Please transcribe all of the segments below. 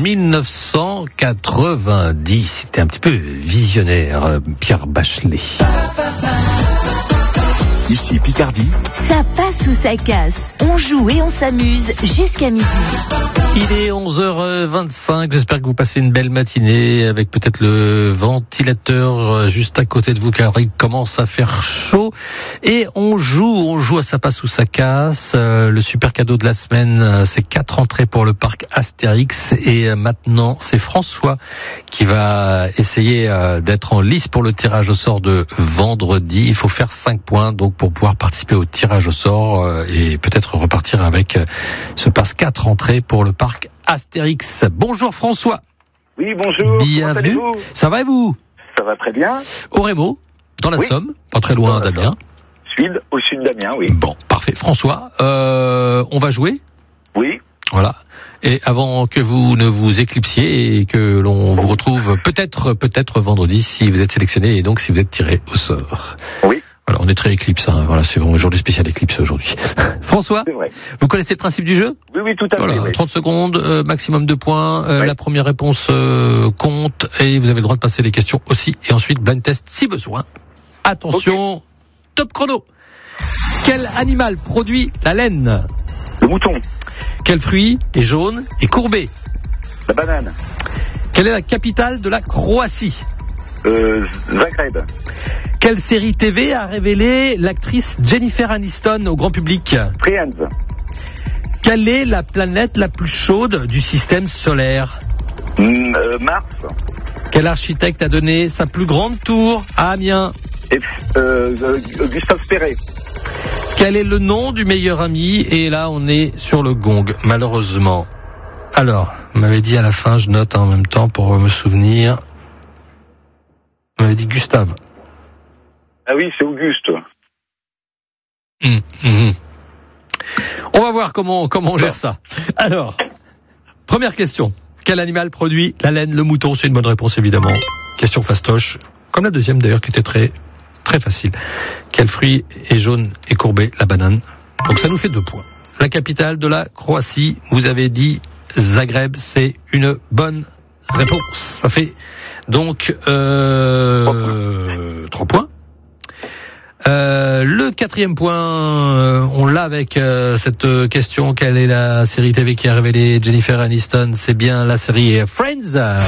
1990. C'était un petit peu visionnaire, Pierre Bachelet. Ici Picardie. Ça passe ou ça casse. On joue et on s'amuse jusqu'à midi. Il est 11h25, j'espère que vous passez une belle matinée avec peut-être le ventilateur juste à côté de vous car il commence à faire chaud. Et on joue à ça passe ou ça casse. Le super cadeau de la semaine, c'est 4 entrées pour le parc Astérix. Et maintenant, c'est François qui va essayer d'être en lice pour le tirage au sort de vendredi. Il faut faire 5 points donc pour pouvoir participer au tirage au sort et peut-être repartir avec ce passe 4 entrées pour le parc Astérix. Bonjour François. Oui, bonjour. Bienvenue. Ça va et vous? Ça va très bien. Au Rémo, dans la Somme, pas très loin d'Amiens. Au sud d'Amiens, oui. Bon, parfait. François, on va jouer? Oui. Voilà. Et avant que vous ne vous éclipsiez et que l'on vous retrouve peut-être vendredi si vous êtes sélectionné et donc si vous êtes tiré au sort. Oui. Voilà, on est très éclipse, hein. Voilà, c'est vraiment un journée spéciale éclipse aujourd'hui. François, c'est vrai. Vous connaissez le principe du jeu? Oui, tout à fait. Oui. 30 secondes, maximum de points. La première réponse compte et vous avez le droit de passer les questions aussi. Et ensuite, blind test si besoin. Attention, top chrono. Quel animal produit la laine? Le mouton. Quel fruit est jaune et courbé? La banane. Quelle est la capitale de la Croatie? Zagreb. Quelle série TV a révélé l'actrice Jennifer Aniston au grand public? Friends. Quelle est la planète la plus chaude du système solaire? Mars. Quel architecte a donné sa plus grande tour à Amiens? Gustave Perret. Quel est le nom du meilleur ami? Et là, on est sur le gong, malheureusement. Alors, vous m'avez dit à la fin, je note en même temps pour me souvenir. Vous m'avez dit Gustave. Ah oui, c'est Auguste. On va voir comment on gère ça. Alors, première question. Quel animal produit la laine? Le mouton, c'est une bonne réponse évidemment. Question fastoche, comme la deuxième d'ailleurs qui était très très facile. Quel fruit est jaune et courbé? La banane. Donc ça nous fait 2 points. La capitale de la Croatie, vous avez dit Zagreb, c'est une bonne réponse. Ça fait donc 3 points. Le 4e point, on l'a avec cette question. Quelle est la série TV qui a révélé Jennifer Aniston? C'est bien la série Friends.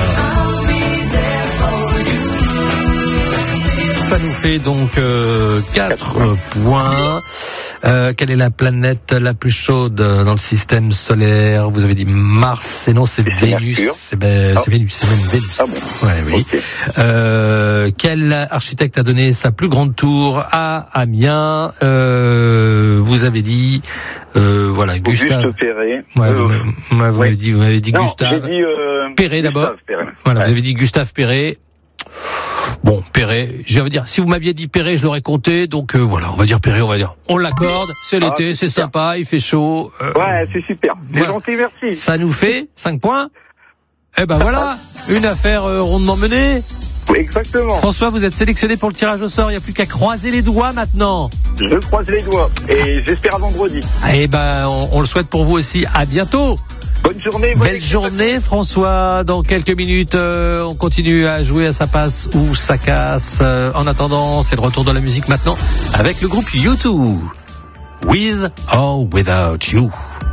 Ça nous fait donc 4 points. Quelle est la planète la plus chaude dans le système solaire? Vous avez dit Mars, et non, c'est Vénus. C'est Vénus, c'est même Vénus. Ah bon? Ouais, oui. Okay. Quel architecte a donné sa plus grande tour à Amiens? Vous avez dit, voilà, Gustave. Auguste Perret. Ouais, vous m'avez dit non, Gustave. J'ai dit, Perret d'abord. Voilà, vous avez dit Gustave Perret. Bon, Perret, je veux dire, si vous m'aviez dit Perret, je l'aurais compté, donc voilà, on va dire Perret, on l'accorde, c'est l'été, c'est sympa, il fait chaud. Ouais, c'est super, c'est gentil, merci. Ça nous fait 5 points. Eh ben voilà, une affaire rondement menée. Oui, exactement. François, vous êtes sélectionné pour le tirage au sort, il n'y a plus qu'à croiser les doigts maintenant. Je croise les doigts, et j'espère à vendredi. Eh ben, on le souhaite pour vous aussi, à bientôt. Bonne journée. Belle journée, François. Dans quelques minutes, on continue à jouer à ça passe ou ça casse. En attendant, c'est le retour de la musique maintenant avec le groupe U2. With or Without You.